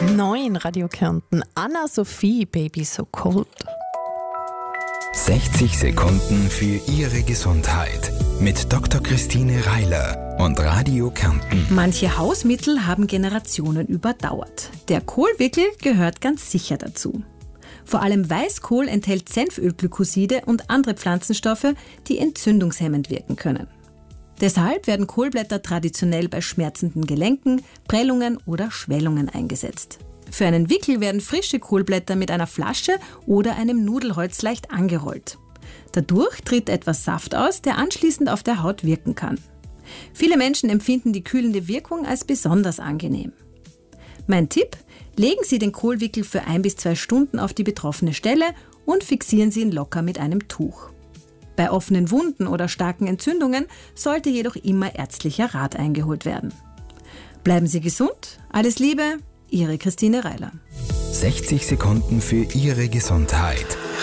9 Radio Kärnten. Anna-Sophie, Baby So Cold. 60 Sekunden für Ihre Gesundheit mit Dr. Christine Reiler und Radio Kärnten. Manche Hausmittel haben Generationen überdauert. Der Kohlwickel gehört ganz sicher dazu. Vor allem Weißkohl enthält Senfölglykoside und andere Pflanzenstoffe, die entzündungshemmend wirken können. Deshalb werden Kohlblätter traditionell bei schmerzenden Gelenken, Prellungen oder Schwellungen eingesetzt. Für einen Wickel werden frische Kohlblätter mit einer Flasche oder einem Nudelholz leicht angerollt. Dadurch tritt etwas Saft aus, der anschließend auf der Haut wirken kann. Viele Menschen empfinden die kühlende Wirkung als besonders angenehm. Mein Tipp: Legen Sie den Kohlwickel für 1 bis 2 Stunden auf die betroffene Stelle und fixieren Sie ihn locker mit einem Tuch. Bei offenen Wunden oder starken Entzündungen sollte jedoch immer ärztlicher Rat eingeholt werden. Bleiben Sie gesund, alles Liebe, Ihre Christine Reiler. 60 Sekunden für Ihre Gesundheit.